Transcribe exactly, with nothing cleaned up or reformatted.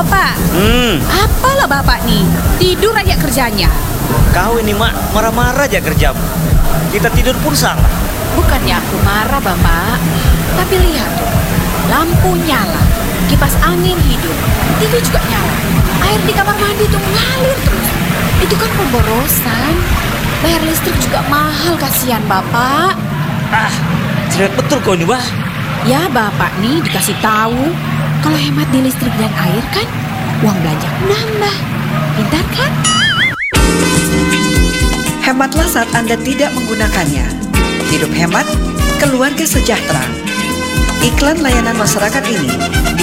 Pak. Hmm, Apalah Bapak nih? Tidur aja kerjanya. kau ini mak marah-marah aja kerjamu. Kita tidur pun salah. Bukannya aku marah Bapak, tapi lihat tuh, lampu nyala, kipas angin hidup, T V juga nyala, air di kamar mandi tuh ngalir terus. Itu kan pemborosan. Bayar listrik juga mahal, kasihan Bapak. Ah, cerewet betul kau ini, Wah. Ya Bapak nih dikasih tahu, kalau hemat di listrik dan air kan uang belanja nambah. Pintar kan? Hematlah saat Anda tidak menggunakannya. Hidup hemat, keluarga sejahtera. Iklan layanan masyarakat ini